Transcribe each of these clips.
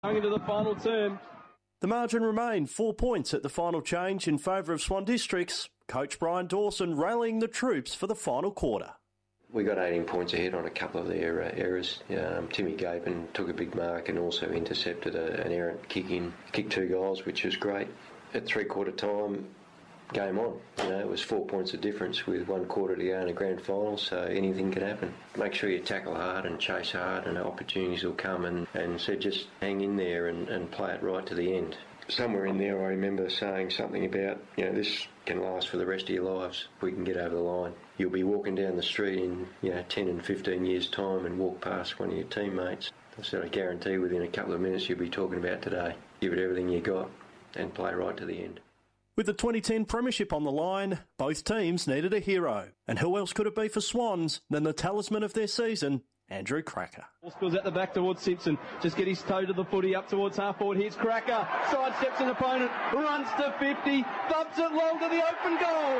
Going into the final term. The margin remained 4 points at the final change in favour of Swan Districts. Coach Brian Dawson rallying the troops for the final quarter. We got 18 points ahead on a couple of their errors. Timmy Gapin took a big mark and also intercepted an errant kick in. Kicked 2 goals, which was great. At three-quarter time, game on. It was 4 points of difference with 1 quarter to go in a grand final, so anything can happen. Make sure you tackle hard and chase hard and opportunities will come and so just hang in there and play it right to the end. Somewhere in there I remember saying something about, this can last for the rest of your lives if we can get over the line. You'll be walking down the street in 10 and 15 years' time and walk past one of your teammates. So I guarantee within a couple of minutes you'll be talking about today. Give it everything you got and play right to the end. With the 2010 Premiership on the line, both teams needed a hero. And who else could it be for Swans than the talisman of their season, Andrew Cracker. Ball spills out the back towards Simpson. Just get his toe to the footy up towards half forward. Here's Cracker. Sidesteps an opponent. Runs to 50. Thumps it long to the open goal.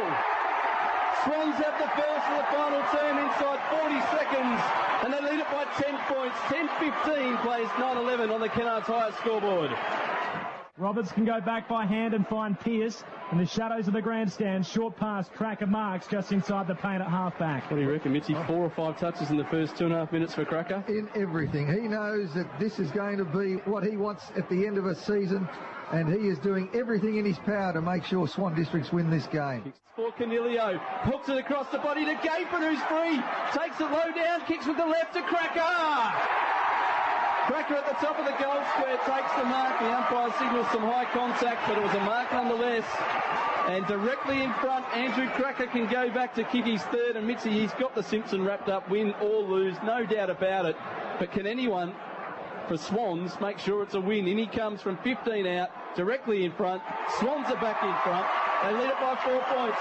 Swans have the first of the final term inside 40 seconds. And they lead it by 10 points. 10-15 plays 9-11 on the Kennards High scoreboard. Roberts can go back by hand and find Pearce in the shadows of the grandstand. Short pass, Cracker marks just inside the paint at half-back. What do you reckon, Mitchy? 4 or 5 touches in the first 2.5 minutes for Cracker? In everything. He knows that this is going to be what he wants at the end of a season, and he is doing everything in his power to make sure Swan Districts win this game. Kicks for Canilio. Hooks it across the body to Gapin, who's free. Takes it low down, kicks with the left to Cracker. Cracker at the top of the goal square takes the mark. The umpire signals some high contact, but it was a mark nonetheless. And directly in front, Andrew Cracker can go back to kick his third. And Mitzi, he's got the Simpson wrapped up, win or lose, no doubt about it. But can anyone for Swans make sure it's a win? In he comes from 15 out, directly in front. Swans are back in front. They lead it by 4 points,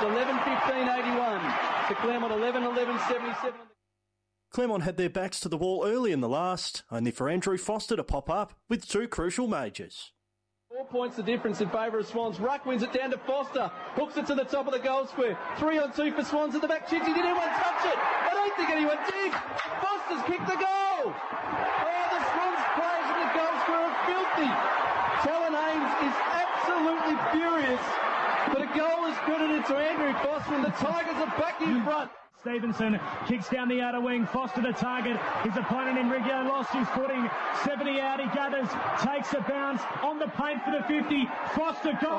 11-15-81 to Claremont, 11-11-77. Claremont had their backs to the wall early in the last, only for Andrew Foster to pop up with 2 crucial majors. 4 points the difference in favour of Swans. Ruck wins it down to Foster. Hooks it to the top of the goal square. 3-on-2 for Swans at the back. Chidsey, did anyone touch it? I don't think anyone did. Foster's kicked the goal. Oh, the Swans players in the goal square are filthy. Talon Ames is absolutely furious. But a goal is credited to Andrew Foster and the Tigers are back in front. Stevenson kicks down the outer wing. Foster to target. His opponent Enrico lost his footing. 70 out, he gathers, takes a bounce on the paint for the 50. Foster goal.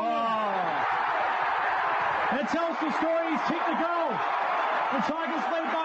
That tells the story. He's kicked the goal. The Tigers lead by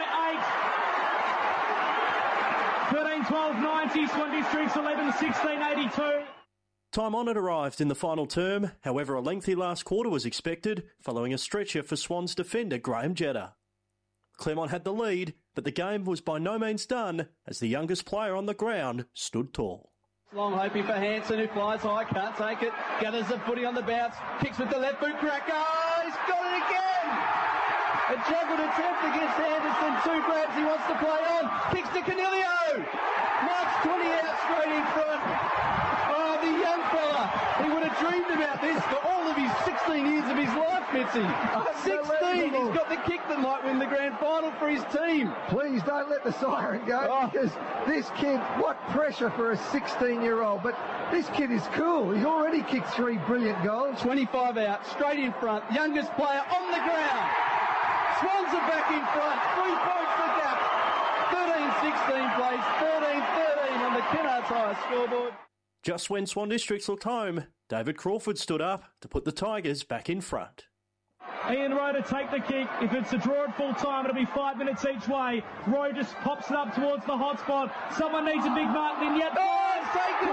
8. 13-12-90. Swan Districts 11-16-82. Time on it arrived in the final term. However, a lengthy last quarter was expected, following a stretcher for Swans defender Graham Jetta. Claremont had the lead, but the game was by no means done as the youngest player on the ground stood tall. Long hoping for Hanson, who flies high, can't take it. Gathers the footy on the bounce, kicks with the left boot, Cracker. He's got it again! A juggled attempt against Anderson, 2 grabs he wants to play on. Kicks to Canilio! Marks 20 out straight in front. Oh, the young fella. He would have dreamed about this for all of his 16 years of his life, Mitzi. 16! He's got the kick that might win the grand final for his team. Please don't let the siren go, because this kid, what pressure for a 16-year-old. But this kid is cool. He's already kicked 3 brilliant goals. 25 out, straight in front. Youngest player on the ground. Swans are back in front. 3 points the gap. 13-16 plays. 13-13 on the Kennards High scoreboard. Just when Swan Districts looked home, David Crawford stood up to put the Tigers back in front. Ian Rowe to take the kick. If it's a draw at full time, it'll be 5 minutes each way. Rowe just pops it up towards the hot spot. Someone needs a big mark in yet. Oh, it's taken!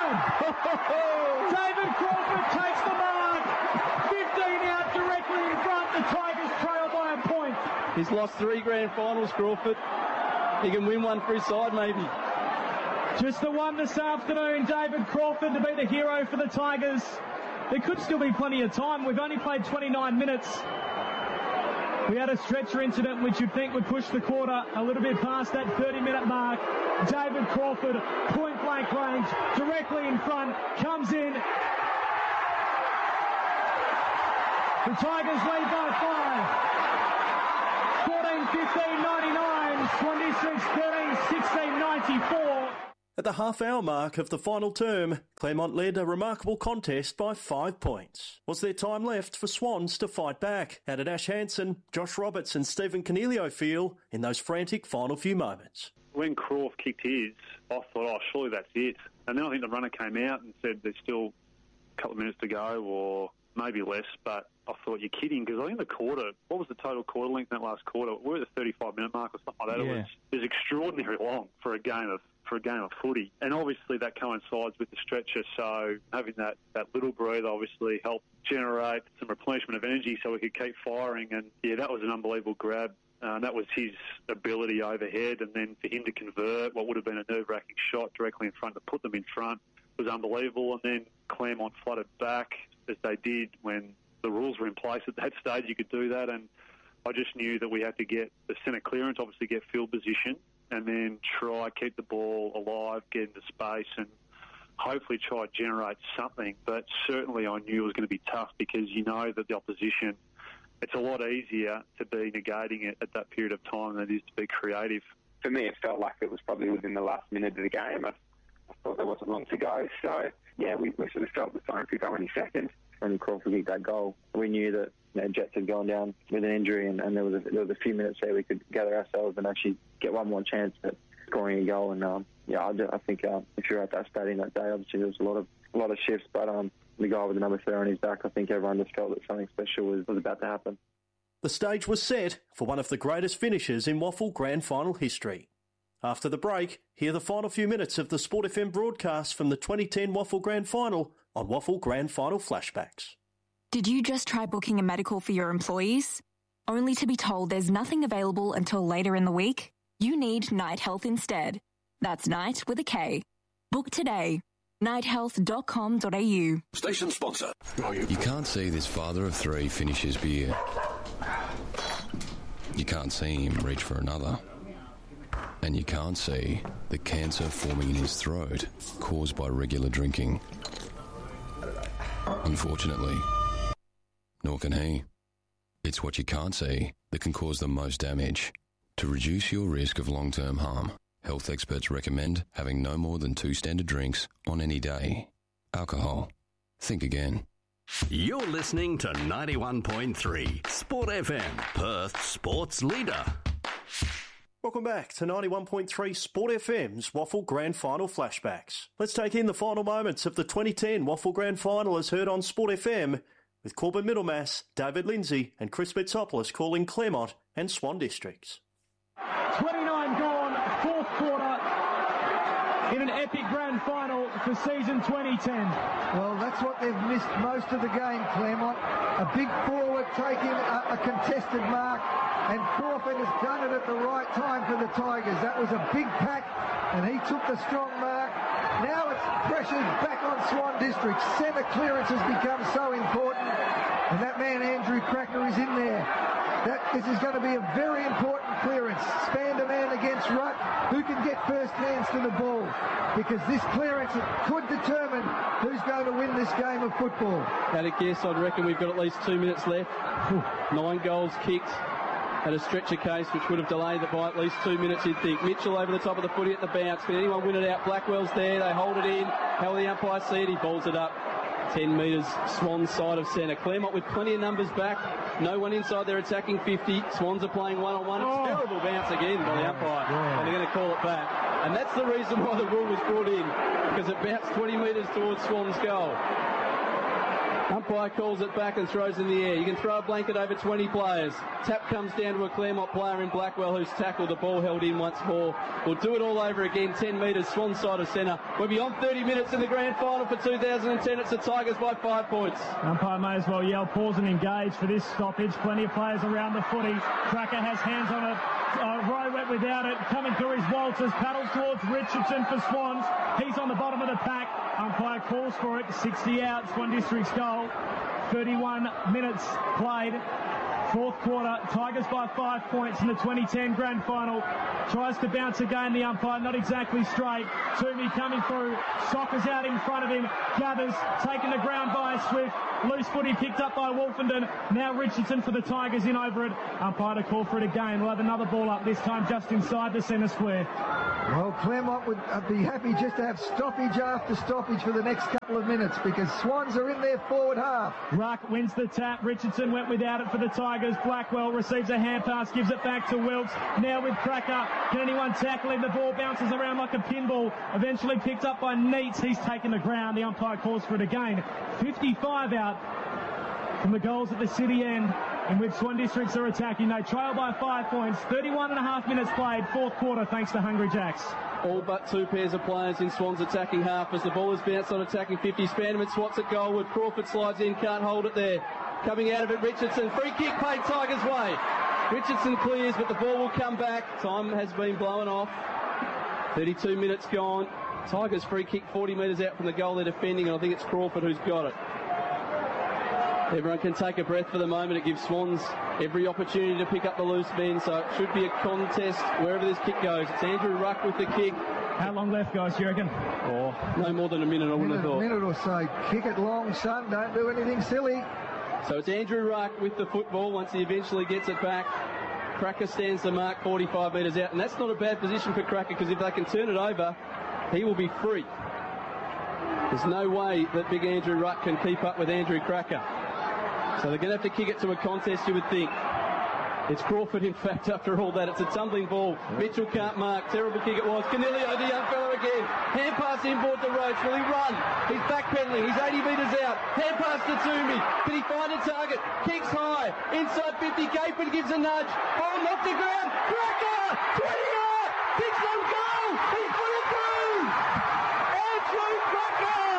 David Crawford takes the mark. 15 out directly in front. The Tigers trail by a point. He's lost 3 grand finals, Crawford. He can win one for his side, maybe. Just the one this afternoon, David Crawford to be the hero for the Tigers. There could still be plenty of time. We've only played 29 minutes. We had a stretcher incident which you'd think would push the quarter a little bit past that 30-minute mark. David Crawford, point-blank range, directly in front, comes in. The Tigers lead by 5. 14-15-99. Swan Districts 13-16-94. At the half-hour mark of the final term, Claremont led a remarkable contest by 5 points. Was there time left for Swans to fight back? How did Ash Hansen, Josh Roberts and Stephen Coniglio feel in those frantic final few moments? When Croft kicked his, I thought, surely that's it. And then I think the runner came out and said there's still a couple of minutes to go or maybe less, but I thought, you're kidding, because I think the quarter, what was the total quarter length in that last quarter? We're at the 35-minute mark or something like that. Yeah. It was extraordinarily long for a game of footy. And obviously that coincides with the stretcher, so having that little breather obviously helped generate some replenishment of energy so we could keep firing. And, yeah, that was an unbelievable grab. That was his ability overhead, and then for him to convert what would have been a nerve-wracking shot directly in front to put them in front was unbelievable. And then Claremont flooded back, as they did when the rules were in place at that stage. You could do that, and I just knew that we had to get the centre clearance, obviously get field position, and then try keep the ball alive, get into space, and hopefully try to generate something. But certainly I knew it was going to be tough, because you know that the opposition, it's a lot easier to be negating it at that period of time than it is to be creative. For me, it felt like it was probably within the last minute of the game. I thought there wasn't long to go. So, yeah, we sort of felt the sign could go any second. When Crawford kicked that goal, we knew that Jets had gone down with an injury, and there was a few minutes there we could gather ourselves and actually get one more chance at scoring a goal. And I think if you're at that stadium that day, obviously there was a lot of shifts, but the guy with the number 30 on his back, I think everyone just felt that something special was about to happen. The stage was set for one of the greatest finishes in WAFL Grand Final history. After the break, hear the final few minutes of the Sport FM broadcast from the 2010 WAFL Grand Final on WAFL Grand Final Flashbacks. Did you just try booking a medical for your employees, only to be told there's nothing available until later in the week? You need Night Health instead. That's Night with a K. Book today. nighthealth.com.au. Station sponsor. You can't see this father of three finish his beer. You can't see him reach for another. And you can't see the cancer forming in his throat caused by regular drinking. Unfortunately, nor can he. It's what you can't see that can cause the most damage. To reduce your risk of long-term harm, health experts recommend having no more than 2 standard drinks on any day. Alcohol. Think again. You're listening to 91.3 Sport FM, Perth Sports Leader. Welcome back to 91.3 Sport FM's WAFL Grand Final Flashbacks. Let's take in the final moments of the 2010 WAFL Grand Final as heard on Sport FM, with Corbin Middlemass, David Lindsay and Chris Bitsopoulos calling Claremont and Swan Districts. 29 gone, fourth quarter in an epic grand final for season 2010. Well, that's what they've missed most of the game, Claremont. A big forward taking a contested mark, and Crawford has done it at the right time for the Tigers. That was a big pack, and he took the strong mark. Now it's pressured back on Swan District. Centre clearance has become so important, and that man Andrew Cracker is in there. This is going to be a very important clearance. Span a man against Rutt, who can get first hands to the ball, because this clearance could determine who's going to win this game of football. At a guess, I'd reckon we've got at least 2 minutes left. 9 goals kicked at a stretcher case, which would have delayed it by at least 2 minutes, you'd think. Mitchell over the top of the footy at the bounce. Can anyone win it out? Blackwell's there. They hold it in. How will the umpire see it? He balls it up 10 metres, Swans side of centre. Claremont with plenty of numbers back. No one inside their attacking 50. Swans are playing one-on-one. It's a terrible bounce again by the umpire. And they're going to call it back. And that's the reason why the rule was brought in, because it bounced 20 metres towards Swans' goal. Umpire calls it back and throws in the air. You can throw a blanket over 20 players. Tap comes down to a Claremont player in Blackwell who's tackled. The ball held in once more. We'll do it all over again. 10 metres, Swan side of centre. We're beyond 30 minutes in the grand final for 2010. It's the Tigers by 5 points. Umpire may as well yell pause and engage for this stoppage. Plenty of players around the footy. Cracker has hands on it. Rowe went without it. Coming through his Walters. Paddles towards Richardson for Swans. He's on the bottom of the pack. Umpire calls for it. 60 out. Swan District's goal. 31 minutes played. Fourth quarter. Tigers by 5 points in the 2010 grand final. Tries to bounce again. The umpire not exactly straight. Toomey coming through. Soccer's out in front of him. Gathers taken the ground by Swift. Loose footy picked up by Wolfenden. Now Richardson for the Tigers in over it. Umpire to call for it again. We'll have another ball up, this time just inside the centre square. Well, Claremont would be happy just to have stoppage after stoppage for the next couple of minutes because Swans are in their forward half. Ruck wins the tap. Richardson went without it for the Tigers. Blackwell receives a hand pass, gives it back to Wilkes. Now with Cracker. Can anyone tackle him? The ball bounces around like a pinball. Eventually picked up by Neitz. He's taken the ground. The umpire calls for it again. 55 out from the goals at the city end, in which Swan Districts are attacking. They trail by 5 points. 31.5 minutes played, fourth quarter, thanks to Hungry Jacks. All but two pairs of players in Swans attacking half as the ball is bounced on attacking 50. Spanderman swats at goalward. Crawford slides in, can't hold it there. Coming out of it, Richardson. Free kick paid Tigers' way. Richardson clears, but the ball will come back. Time has been blown off. 32 minutes gone. Tigers free kick 40 metres out from the goal they're defending, and I think it's Crawford who's got it. Everyone can take a breath for the moment. It gives Swans every opportunity to pick up the loose men, so it should be a contest wherever this kick goes. It's Andrew Ruck with the kick. How long left, guys, do you reckon? Oh, no more than a minute, I wouldn't have thought. A minute or so. Kick it long, son. Don't do anything silly. So it's Andrew Ruck with the football once he eventually gets it back. Cracker stands the mark 45 metres out, and that's not a bad position for Cracker because if they can turn it over, he will be free. There's no way that big Andrew Ruck can keep up with Andrew Cracker. So they're going to have to kick it to a contest, you would think. It's Crawford, in fact, after all that. It's a tumbling ball. Mitchell can't mark. Terrible kick it was. Canelio, the young fella again. Hand pass inboard to Roach. Will he run? He's backpedaling. He's 80 metres out. Hand pass to Toomey. Can he find a target? Kicks high. Inside 50. Gapin gives a nudge. Ball knocked to ground. Cracker! 20 out! Kicks on goal! He's put it through! Andrew Cracker!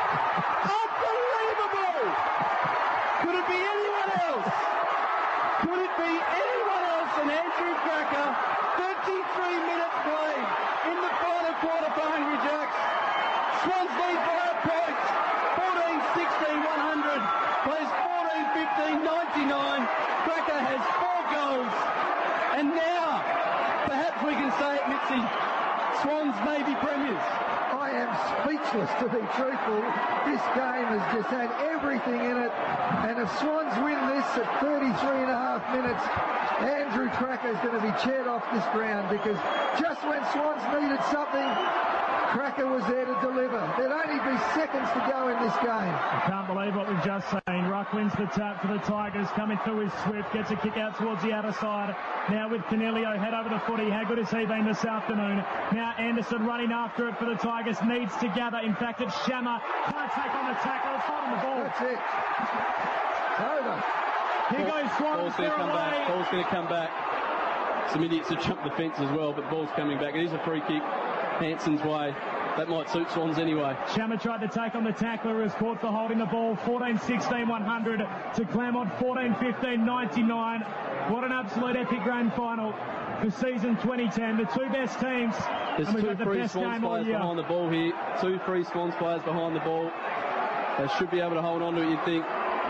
Unbelievable! Could it be anyone else? Could it be anyone else than Andrew Cracker? 33 minutes played in the final quarter for Hungry Jacks. Swans lead by a point. 14-16, 100. Plays 14-15, 99. Cracker has 4 goals. And now, perhaps we can say it, Mitzi, Swans may be premiers. I am speechless, to be truthful. This game has just had everything in it. And if Swans win this at 33.5 minutes, Andrew Cracker is going to be chaired off this ground because just when Swans needed something, Cracker was there to deliver. There'd only be seconds to go in this game. I can't believe what we've just seen. Ruck wins the tap for the Tigers, coming through with Swift, gets a kick out towards the outer side. Now with Canelio, head over the footy. How good has he been this afternoon? Now Anderson running after it for the Tigers, needs to gather. In fact, it's Shammer. Can't take on the tackle. It's not on the ball. That's it. It's over. Here goes Swans. Ball's going to come back. Ball's going to come back. Some idiots have jumped the fence as well, but ball's coming back. It is a free kick Hanson's way. That might suit Swans anyway. Shammer tried to take on the tackler, who was caught for holding the ball. 14-16, 100 to Claremont. 14-15, 99. What an absolute epic grand final for season 2010. The two best teams. There's two free Swans players behind the ball here. Two free Swans players behind the ball. They should be able to hold on to it, you'd think.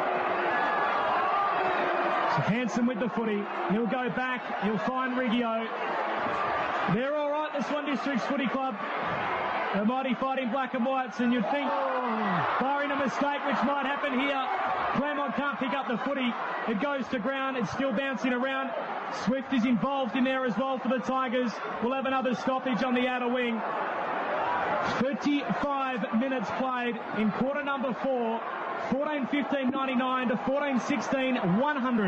So Hanson with the footy. He'll go back. He'll find Riggio. They're all right, the Swan Districts Footy Club. The mighty fighting black and whites, and you'd think, barring a mistake which might happen here, Claremont can't pick up the footy. It goes to ground. It's still bouncing around. Swift is involved in there as well for the Tigers. We'll have another stoppage on the outer wing. 35 minutes played in quarter number 4. 14-15, 99 to 14-16, 100.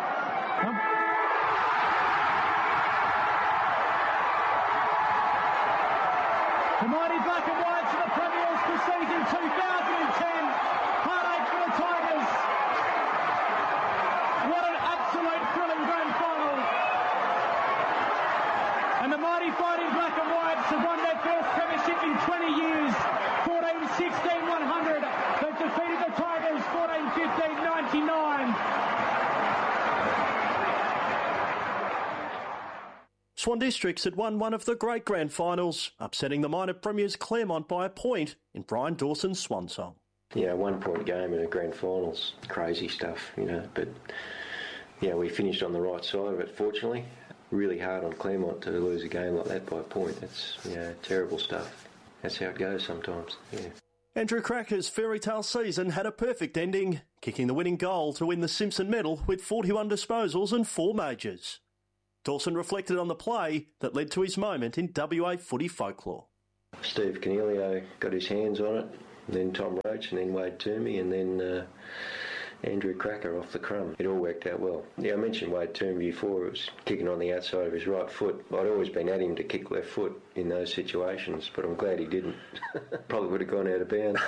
The mighty black and whites are the premiers for season 2010. Heartache for the Tigers. What an absolute thrilling grand final. And the mighty fighting black and whites have won their first premiership in 20 years. 14-16, 100. They've defeated the Tigers 14-15, 99. Swan Districts had won one of the great grand finals, upsetting the minor premiers Claremont by a point in Brian Dawson's swan song. Yeah, 1 point game in a grand finals. Crazy stuff, you know, but yeah, we finished on the right side of it, fortunately. Really hard on Claremont to lose a game like that by a point. It's, you know, terrible stuff. That's how it goes sometimes, yeah. Andrew Cracker's fairy tale season had a perfect ending, kicking the winning goal to win the Simpson medal with 41 disposals and 4 majors. Dawson reflected on the play that led to his moment in WA footy folklore. Steve Cornelio got his hands on it, and then Tom Roach, and then Wade Toomey, and then Andrew Cracker off the crumb. It all worked out well. Yeah, I mentioned Wade Toomey before. It was kicking on the outside of his right foot. I'd always been at him to kick left foot in those situations, but I'm glad he didn't. Probably would have gone out of bounds.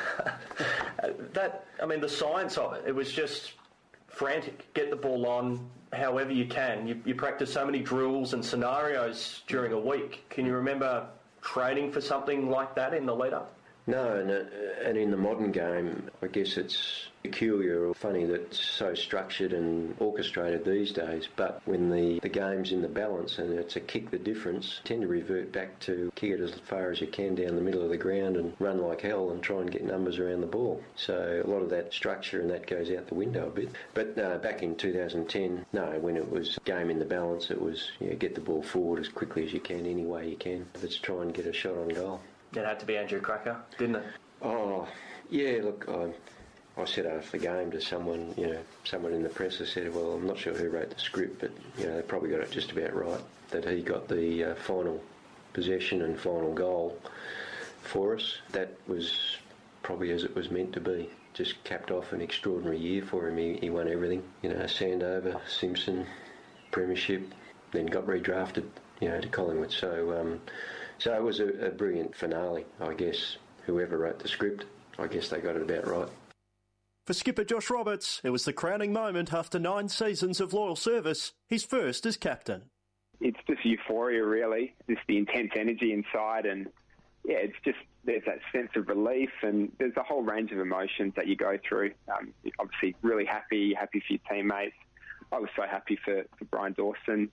The science of it was just frantic. Get the ball on however you can. You practice so many drills and scenarios during a week. Can you remember training for something like that in the lead-up? No, and in the modern game, I guess it's peculiar or funny that it's so structured and orchestrated these days, but when the game's in the balance and it's a kick the difference, tend to revert back to kick it as far as you can down the middle of the ground and run like hell and try and get numbers around the ball. So a lot of that structure and that goes out the window a bit. But back in 2010, when it was game in the balance, it was get the ball forward as quickly as you can, any way you can. Let's try and get a shot on goal. It had to be Andrew Cracker, didn't it? Oh, yeah, look, I said after the game to someone, someone in the press, I said, well, I'm not sure who wrote the script, but, they probably got it just about right, that he got the final possession and final goal for us. That was probably as it was meant to be. Just capped off an extraordinary year for him. He won everything, Sandover, Simpson, Premiership, then got redrafted, to Collingwood. So it was a brilliant finale, I guess. Whoever wrote the script, I guess they got it about right. For skipper Josh Roberts, it was the crowning moment after 9 seasons of loyal service, his first as captain. It's just euphoria, really. Just the intense energy inside, and it's just there's that sense of relief, and there's a whole range of emotions that you go through. Obviously, really happy for your teammates. I was so happy for Brian Dawson,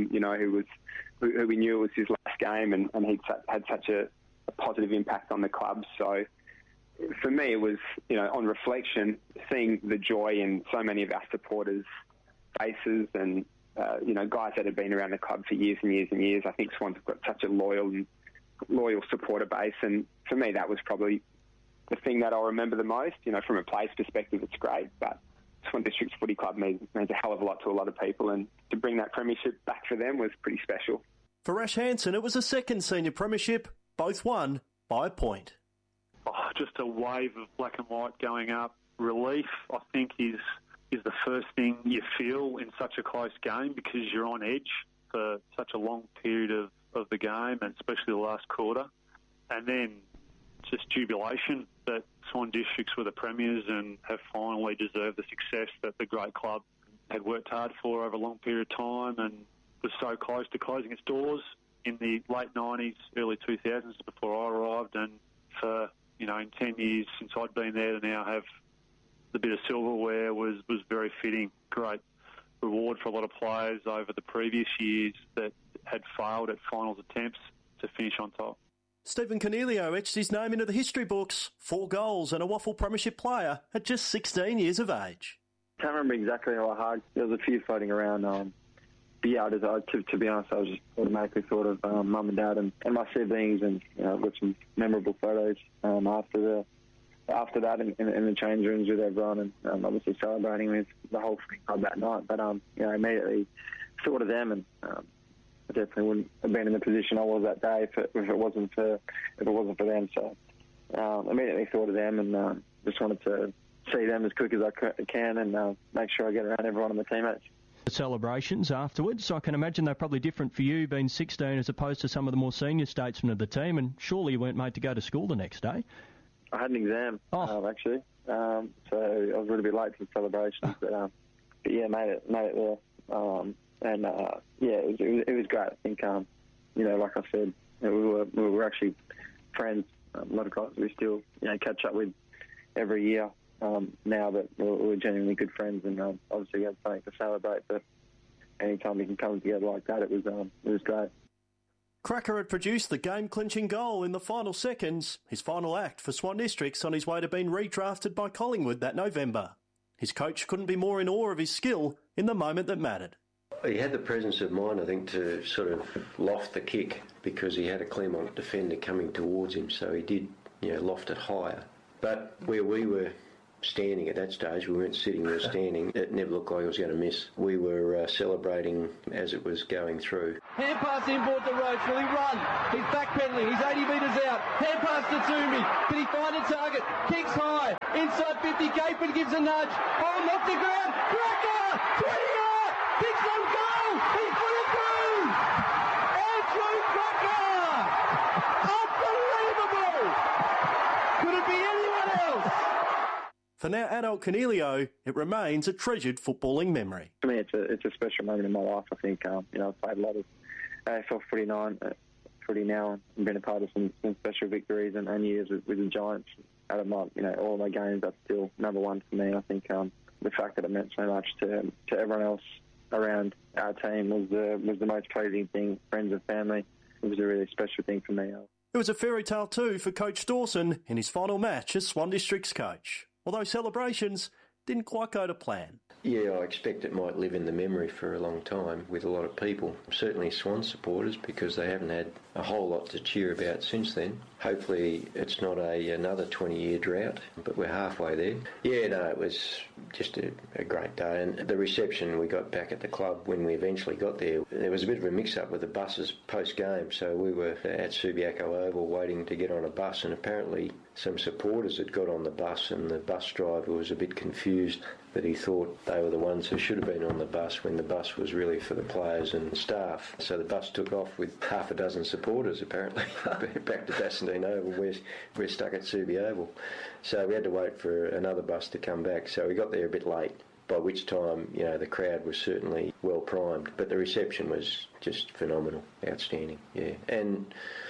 who we knew it was his last game, and he'd had such a positive impact on the club. So for me, it was, on reflection, seeing the joy in so many of our supporters' faces and, guys that have been around the club for years and years and years. I think Swans have got such a loyal supporter base, and for me, that was probably the thing that I'll remember the most. From a player's perspective, it's great, but Swan District's footy club means a hell of a lot to a lot of people, and to bring that premiership back for them was pretty special. For Ash Hansen, it was a second senior premiership, both won by a point. Just a wave of black and white going up. Relief, I think, is the first thing you feel in such a close game, because you're on edge for such a long period of the game, and especially the last quarter. And then just jubilation that Swan Districts were the premiers and have finally deserved the success that the great club had worked hard for over a long period of time, and was so close to closing its doors in the late 90s, early 2000s before I arrived. And for, in 10 years since I'd been there to now have the bit of silverware was very fitting. Great reward for a lot of players over the previous years that had failed at finals attempts to finish on top. Stephen Cornelio etched his name into the history books, 4 goals and a Waffle Premiership player at just 16 years of age. Can't remember exactly how hard. There was a few floating around. But yeah, to be honest, I was just automatically thought of mum and dad and my siblings, and I've got some memorable photos after that in the change rooms with everyone, and obviously celebrating with the whole club that night. But immediately thought of them, and I definitely wouldn't have been in the position I was that day if it wasn't for them. So immediately thought of them, and just wanted to see them as quick as I can, and make sure I get around everyone on the teammates. The celebrations afterwards, I can imagine they're probably different for you, being 16 as opposed to some of the more senior statesmen of the team, and surely you weren't made to go to school the next day. I had an exam, actually, so I was a little bit late for the celebrations, but yeah, made it there, it was great. I think, like I said, we were actually friends. A lot of guys we still catch up with every year now, but we're genuinely good friends, and obviously we had something to celebrate. But anytime we can come together like that, it was great. Cracker had produced the game-clinching goal in the final seconds, his final act for Swan Districts on his way to being redrafted by Collingwood that November. His coach couldn't be more in awe of his skill in the moment that mattered. He had the presence of mind, I think, to sort of loft the kick, because he had a Claremont defender coming towards him, so he did loft it higher. But where we were standing at that stage. We weren't sitting, we were standing. It never looked like I was going to miss. We were celebrating as it was going through. Hand pass inboard to Roach. Will he run? He's backpedaling. He's 80 metres out. Hand pass to Toomey. Can he find a target? Kicks high. Inside 50. Gapen gives a nudge. Oh, knocked the ground. Cracker! 20-yard! Kicks on goal! He's put it through! Andrew Cracker! Unbelievable! Could it be anyone else? For now adult Cornelio, it remains a treasured footballing memory. For me, it's a special moment in my life. I think I've played a lot of AFL footy now and been a part of some special victories and years with the Giants. Out of my all of my games, that's still number one for me. I think the fact that it meant so much to everyone else around our team was the most pleasing thing. Friends and family, it was a really special thing for me. It was a fairy tale too for Coach Dawson in his final match as Swan District's coach, although celebrations didn't quite go to plan. Yeah, I expect it might live in the memory for a long time with a lot of people. Certainly Swan supporters, because they haven't had a whole lot to cheer about since then. Hopefully it's not another 20-year drought, but we're halfway there. Yeah, no, it was just a great day. And the reception we got back at the club when we eventually got there, there was a bit of a mix-up with the buses post-game. So we were at Subiaco Oval waiting to get on a bus, and apparently some supporters had got on the bus, and the bus driver was a bit confused that he thought they were the ones who should have been on the bus when the bus was really for the players and staff. So the bus took off with half a dozen supporters, apparently, back to Bassendean Oval. We're stuck at Subi Oval. So we had to wait for another bus to come back. So we got there a bit late, by which time, the crowd was certainly well primed. But the reception was just phenomenal, outstanding, yeah. And,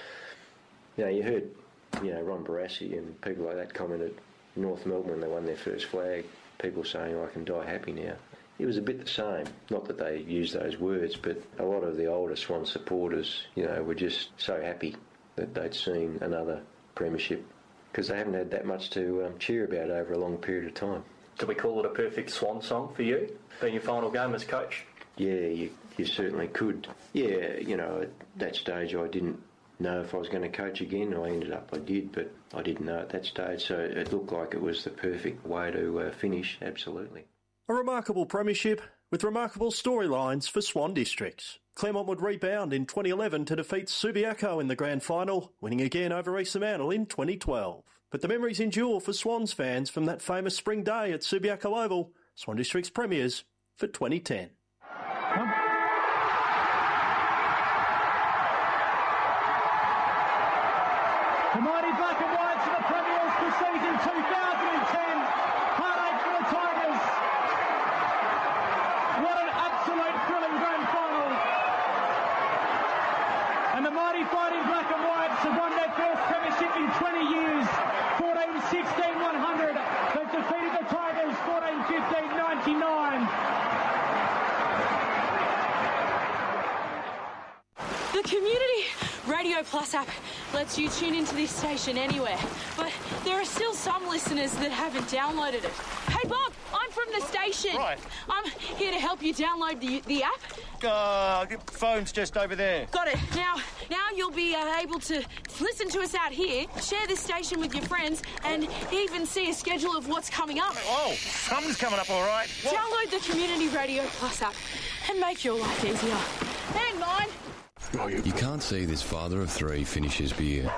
you heard, Ron Barassi and people like that commented North Melbourne when they won their first flag, people saying, I can die happy now. It was a bit the same. Not that they used those words, but a lot of the older Swan supporters, were just so happy that they'd seen another premiership, because they haven't had that much to cheer about over a long period of time. Do we call it a perfect Swan song for you, being your final game as coach? Yeah, you certainly could. Yeah, at that stage I didn't know if I was going to coach again. I did, but I didn't know at that stage, so it looked like it was the perfect way to finish, absolutely. A remarkable premiership with remarkable storylines for Swan Districts. Claremont would rebound in 2011 to defeat Subiaco in the grand final, winning again over East Fremantle in 2012. But the memories endure for Swans fans from that famous spring day at Subiaco Oval, Swan District's premiers for 2010. The mighty black and whites are the premiers for season 2010. Heartache for the Tigers. What an absolute thrilling grand final. And the mighty fighting black and whites have won their first premiership in 20 years. 14-16-100. They've defeated the Tigers 14-15-99. The Community Radio Plus app lets you tune into this station anywhere, but there are still some listeners that haven't downloaded it. Hey Bob, I'm from the station. Right. I'm here to help you download the app. The phone's just over there. Got it. Now you'll be able to listen to us out here, share this station with your friends, and even see a schedule of what's coming up. Oh, something's coming up all right. What? Download the Community Radio Plus app and make your life easier. And mine. You can't see this father of three finish his beer.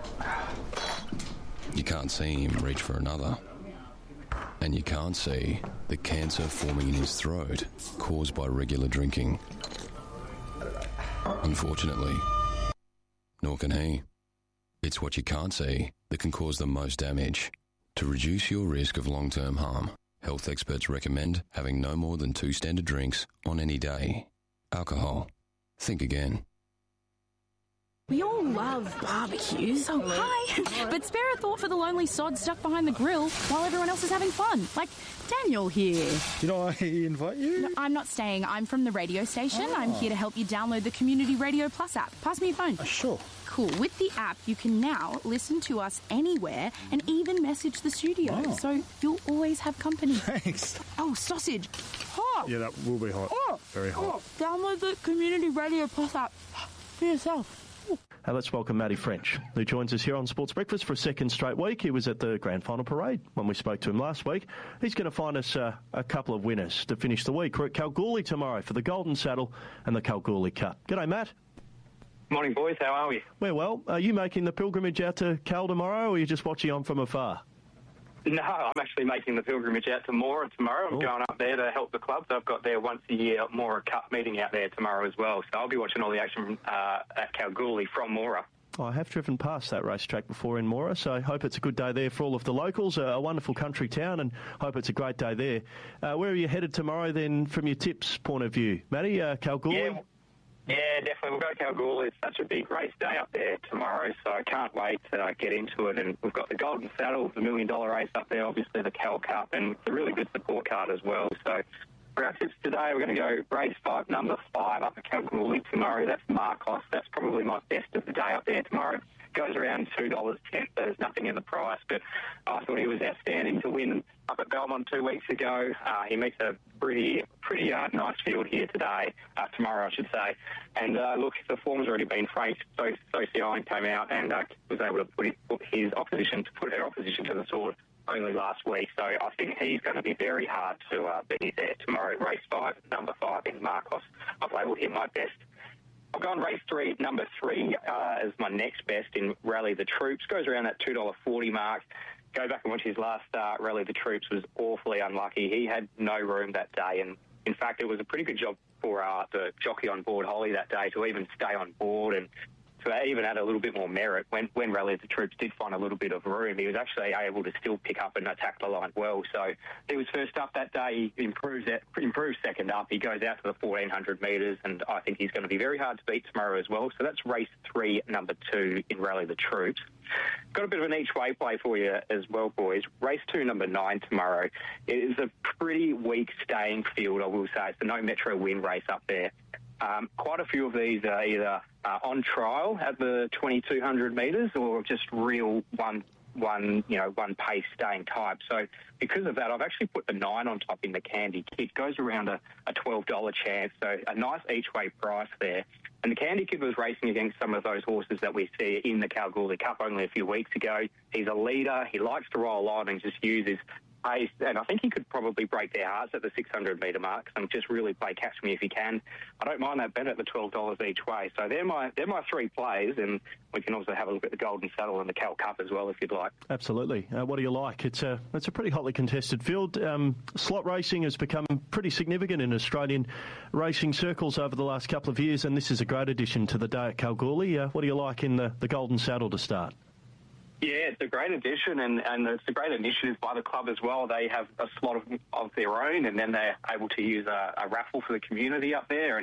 You can't see him reach for another. And you can't see the cancer forming in his throat caused by regular drinking. Unfortunately, nor can he. It's what you can't see that can cause the most damage. To reduce your risk of long-term harm, health experts recommend having no more than 2 standard drinks on any day. Alcohol. Think again. We all love barbecues. Oh, hi. But spare a thought for the lonely sod stuck behind the grill while everyone else is having fun. Like Daniel here. Did I invite you? No, I'm not staying. I'm from the radio station. Oh. I'm here to help you download the Community Radio Plus app. Pass me your phone. Sure. Cool. With the app, you can now listen to us anywhere and even message the studio. Oh. So you'll always have company. Thanks. Oh, sausage. Hot. Yeah, that will be hot. Oh. Very hot. Oh. Download the Community Radio Plus app for yourself. Let's welcome Matty French, who joins us here on Sports Breakfast for a second straight week. He was at the Grand Final Parade when we spoke to him last week. He's going to find us a couple of winners to finish the week. We're at Kalgoorlie tomorrow for the Golden Saddle and the Kalgoorlie Cup. G'day, Matt. Morning, boys. How are we? We're well. Are you making the pilgrimage out to Cal tomorrow, or are you just watching on from afar? No, I'm actually making the pilgrimage out to Moora tomorrow. I'm going up there to help the clubs. I've got their once-a-year Moora Cup meeting out there tomorrow as well. So I'll be watching all the action at Kalgoorlie from Moora. I have driven past that racetrack before in Moora, so I hope it's a good day there for all of the locals. A wonderful country town, and hope it's a great day there. Where are you headed tomorrow then from your tips point of view? Matty, Kalgoorlie? Yeah, definitely. We'll go to Kalgoorlie. It's such a big race day up there tomorrow, so I can't wait to get into it. And we've got the Golden Saddle, the $1 million race up there, obviously the Cal Cup, and it's a really good support card as well. So for our tips today, we're going to go race 5, number 5 up at Kalgoorlie tomorrow. That's Marcos. That's probably my best of the day up there tomorrow. Goes around $2.10. There's nothing in the price, but I thought he was outstanding to win up at Belmont 2 weeks ago. He meets a pretty nice field here today, tomorrow I should say. And look, the form's already been faced. So Allen came out and was able to put her opposition to the sword only last week. So I think he's going to be very hard to beat there tomorrow. Race 5, number 5 in Marcos. I've labelled him my best. I've gone race 3, number 3 as my next best in Rally the Troops. Goes around that $2.40 mark. Go back and watch his last start. Rally the Troops was awfully unlucky. He had no room that day, and in fact, it was a pretty good job for the jockey on board, Holly, that day to even stay on board and to even add a little bit more merit. When Rally the Troops did find a little bit of room, he was actually able to still pick up and attack the line well. So he was first up that day. He improves second up. He goes out to the 1,400 metres, and I think he's going to be very hard to beat tomorrow as well. So that's race 3, number 2 in Rally the Troops. Got a bit of an each-way play for you as well, boys. Race 2, number 9 tomorrow. It is a pretty weak staying field, I will say. It's the No Metro Win race up there. Quite a few of these are either on trial at the 2,200 metres or just real one pace staying type. So because of that, I've actually put the 9 on top in the Candy Kid. Goes around a $12 chance, so a nice each-way price there. And the Candy Kid was racing against some of those horses that we see in the Kalgoorlie Cup only a few weeks ago. He's a leader. He likes to roll on and just uses pace, and I think he could probably break their hearts at the 600-metre mark and just really play catch me if he can. I don't mind that bet at the $12 each way. So they're my 3 plays, and we can also have a look at the Golden Saddle and the Cal Cup as well if you'd like. Absolutely. What do you like? It's a pretty hotly contested field. Slot racing has become pretty significant in Australian racing circles over the last couple of years, and this is a great addition to the day at Kalgoorlie. What do you like in the Golden Saddle to start? Yeah, it's a great addition, and it's a great initiative by the club as well. They have a slot of their own, and then they're able to use a raffle for the community up there, and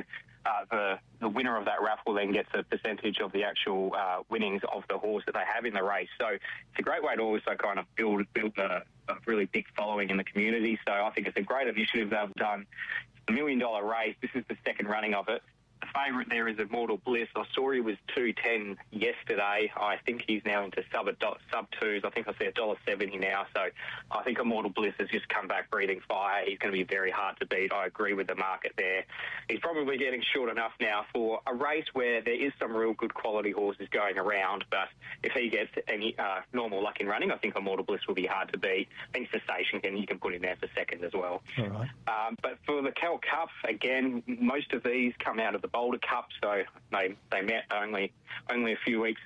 the winner of that raffle then gets a percentage of the actual winnings of the horse that they have in the race. So it's a great way to also kind of build a really big following in the community. So I think it's a great initiative they've done. It's a $1 million race. This is the second running of it. The favourite there is Immortal Bliss. I saw he was $2.10 yesterday. I think he's now into sub 2s. I think I see $1.70 now. So I think Immortal Bliss has just come back breathing fire. He's going to be very hard to beat. I agree with the market there. He's probably getting short enough now for a race where there is some real good quality horses going around. But if he gets any normal luck in running, I think Immortal Bliss will be hard to beat. I think Cessation you can put in there for second as well. All right. But for the Cal Cup, again, most of these come out of the Boulder Cup, so they met only a few weeks,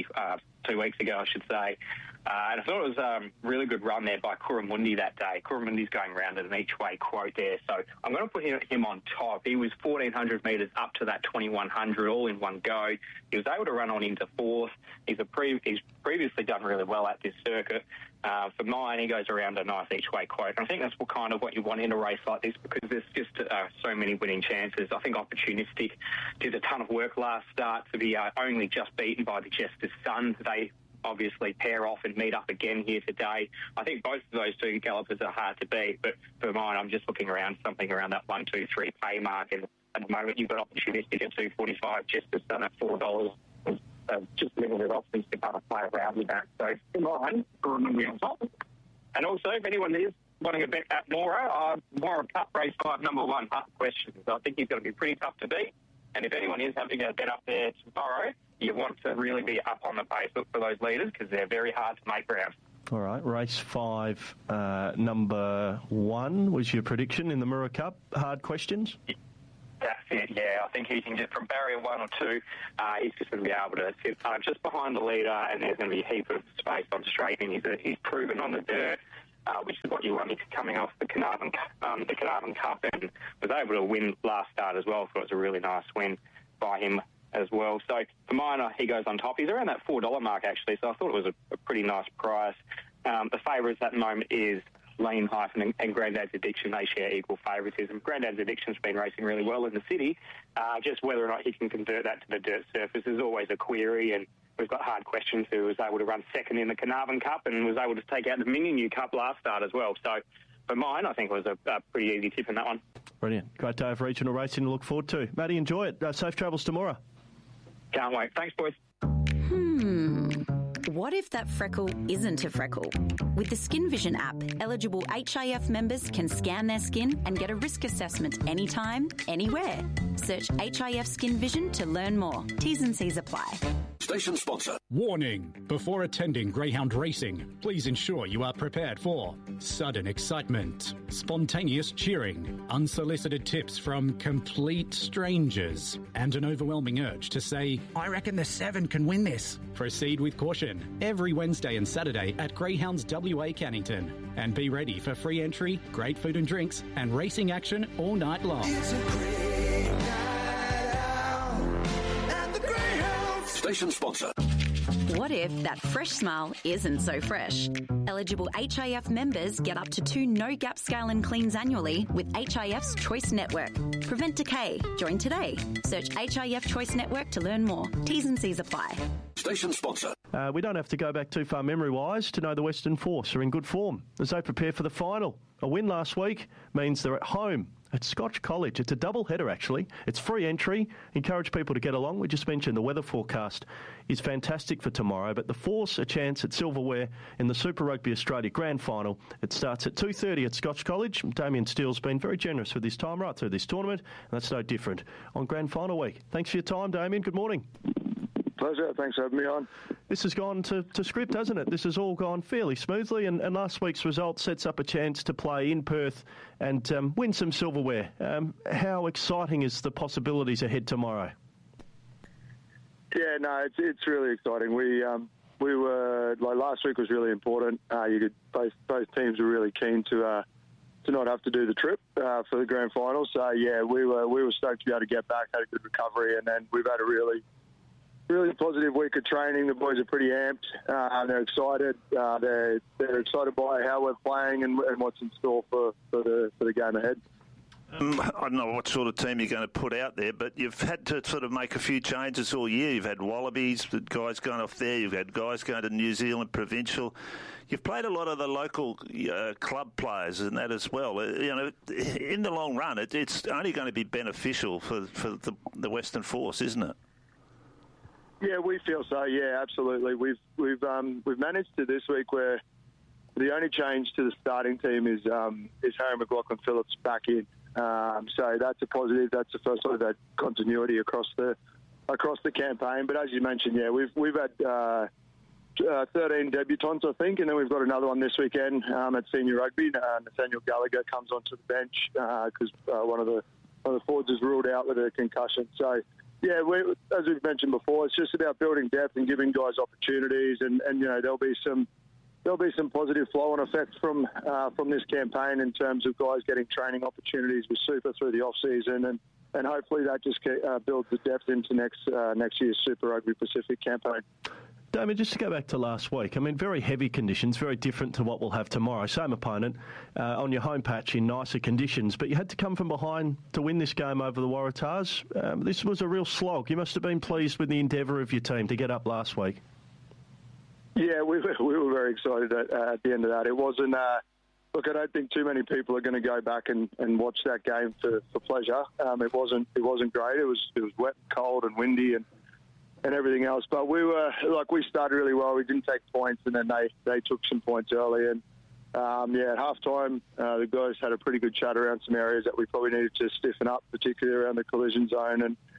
2 weeks ago, I should say. And I thought it was a really good run there by Kuramundi that day. Kuramundi's going around at an each-way quote there, so I'm going to put him on top. He was 1,400 metres up to that 2,100 all in one go. He was able to run on into 4th. He's previously done really well at this circuit. For mine, he goes around a nice each-way quote. And I think that's what you want in a race like this because there's just so many winning chances. I think Opportunistic did a ton of work last start to be only just beaten by the Jester's Son. They obviously pair off and meet up again here today. I think both of those 2 gallopers are hard to beat, but for mine, I'm just looking around something around that 1, 2, 3 pay mark. And at the moment, you've got Opportunistic at $2.45, Jester's Son at $4. Just limited options to kind of play around with that. So, in mine, Kuramundi on top. And also, if anyone is wanting a bet at Moora Cup race 5, number 1, Hutt Questions. I think he's going to be pretty tough to beat. And if anyone is having a bet up there tomorrow, you want to really be up on the pace for those leaders because they're very hard to make ground. All right, race 5, number 1 was your prediction in the Murrah Cup. Hard questions? That's it, yeah. I think he can just, from barrier 1 or 2, he's just going to be able to sit just behind the leader, and there's going to be a heap of space on straight, and he's proven on the dirt, which is what you want. He's coming off the Carnarvon Cup and was able to win last start as well, so it's a really nice win by him as well. So for mine, he goes on top. He's around that $4 mark, actually, so I thought it was a pretty nice price. The favourites at the moment is Lean Hyphen and Grandad's Addiction. They share equal favouritism. Grandad's Addiction's been racing really well in the city. Just whether or not he can convert that to the dirt surface is always a query, and we've got Hard Questions, who was able to run second in the Carnarvon Cup and was able to take out the Minion Cup last start as well. So for mine, I think it was a pretty easy tip in that one. Brilliant. Great day of regional racing to look forward to. Matty, enjoy it. Safe travels tomorrow. Can't wait. Thanks, boys. What if that freckle isn't a freckle? With the Skin Vision app, eligible HIF members can scan their skin and get a risk assessment anytime, anywhere. Search HIF Skin Vision to learn more. T's and C's apply. Station sponsor. Warning. Before attending greyhound racing, please ensure you are prepared for sudden excitement, spontaneous cheering, unsolicited tips from complete strangers, and an overwhelming urge to say, I reckon the 7 can win this. Proceed with caution every Wednesday and Saturday at Greyhounds WA Cannington. And be ready for free entry, great food and drinks, and racing action all night long. It's a great night out at the Greyhounds. Station sponsor. What if that fresh smile isn't so fresh? Eligible HIF members get up to 2 no-gap scale and cleans annually with HIF's Choice Network. Prevent decay. Join today. Search HIF Choice Network to learn more. T's and C's apply. Station sponsor. We don't have to go back too far memory-wise to know the Western Force are in good form as they prepare for the final. A win last week means they're at home at Scotch College. It's a double header, actually. It's free entry. Encourage people to get along. We just mentioned the weather forecast is fantastic for tomorrow, but the Force a chance at silverware in the Super Rugby Australia Grand Final. It starts at 2:30 at Scotch College. Damien Steele's been very generous with his time right through this tournament, and that's no different on Grand Final week. Thanks for your time, Damien. Good morning. Pleasure. Thanks for having me on. This has gone to script, hasn't it? This has all gone fairly smoothly, and last week's result sets up a chance to play in Perth and win some silverware. How exciting is the possibilities ahead tomorrow? Yeah, no, it's really exciting. We were like last week was really important. Both teams were really keen to not have to do the trip for the grand final. So yeah, we were stoked to be able to get back, had a good recovery, and then we've had a really positive week of training. The boys are pretty amped. They're excited. They're excited by how we're playing and what's in store for the game ahead. I don't know what sort of team you're going to put out there, but you've had to sort of make a few changes all year. You've had Wallabies, the guys going off there. You've had guys going to New Zealand Provincial. You've played a lot of the local club players and that as well. In the long run, it's only going to be beneficial for the Western Force, isn't it? Yeah, we feel so. Yeah, absolutely. We've managed to this week where the only change to the starting team is Harry McLaughlin-Phillips back in. So that's a positive. That's the first time we've had continuity across the campaign. But as you mentioned, yeah, we've had 13 debutants, I think, and then we've got another one this weekend at senior rugby. Nathaniel Gallagher comes onto the bench because one of the forwards is ruled out with a concussion. So. Yeah, as we've mentioned before, it's just about building depth and giving guys opportunities, and there'll be some positive flow-on effects from this campaign in terms of guys getting training opportunities with Super through the off season, and hopefully that just builds the depth into next year's Super Rugby Pacific campaign. Damien, just to go back to last week, I mean, very heavy conditions, very different to what we'll have tomorrow. Same opponent on your home patch in nicer conditions, but you had to come from behind to win this game over the Waratahs. This was a real slog. You must have been pleased with the endeavour of your team to get up last week. Yeah, we were very excited at the end of that. It wasn't... Look, I don't think too many people are going to go back and watch that game for pleasure. It wasn't great. It was wet and cold and windy and everything else. But we started really well. We didn't take points, and then they took some points early. And, at halftime, the guys had a pretty good chat around some areas that we probably needed to stiffen up, particularly around the collision zone. And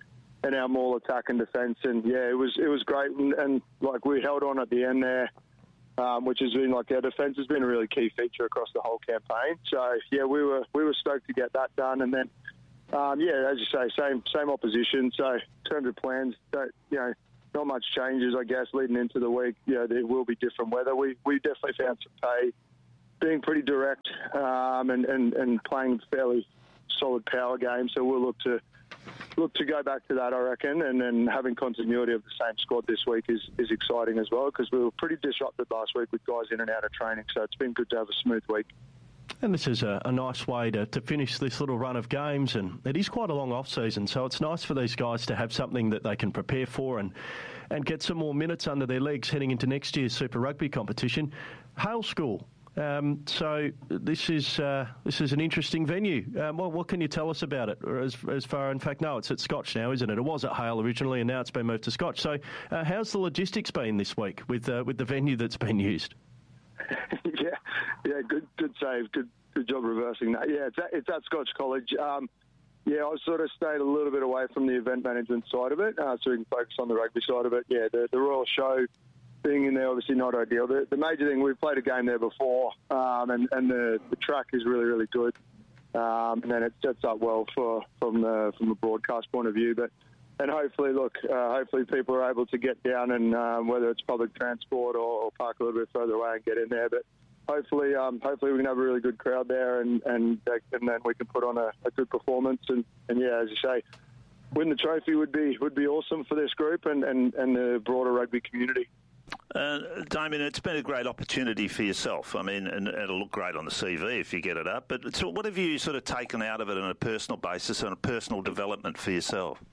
our maul attack and defence. And yeah, it was great. And like we held on at the end there, which has been like our defence has been a really key feature across the whole campaign. So yeah, we were stoked to get that done. And then yeah, as you say, same opposition. So 200 plans. Not much changes, I guess, leading into the week. There will be different weather. We definitely found some pay being pretty direct and playing fairly solid power games. So we'll look to go back to that, I reckon, and then having continuity of the same squad this week is exciting as well, because we were pretty disrupted last week with guys in and out of training. So it's been good to have a smooth week. And this is a nice way to finish this little run of games, and it is quite a long off-season, so it's nice for these guys to have something that they can prepare for and get some more minutes under their legs heading into next year's Super Rugby competition. Hale School. So this is an interesting venue. What can you tell us about it? As far, in fact, no, it's at Scotch now, isn't it? It was at Hale originally, and now it's been moved to Scotch. So how's the logistics been this week with the venue that's been used? Yeah, good save, good job reversing that. Yeah, it's at Scotch College. Yeah, I sort of stayed a little bit away from the event management side of it, so we can focus on the rugby side of it. Yeah, the Royal Show being in there, obviously not ideal. The major thing, we've played a game there before, and the track is really, really good. And then it sets up well from a broadcast point of view. And hopefully, hopefully people are able to get down and whether it's public transport or park a little bit further away and get in there. But hopefully we can have a really good crowd there and then we can put on a good performance. And yeah, as you say, win the trophy would be awesome for this group and the broader rugby community. Damien, it's been a great opportunity for yourself. I mean, and it'll look great on the CV if you get it up. But so what have you sort of taken out of it on a personal basis and a personal development for yourself?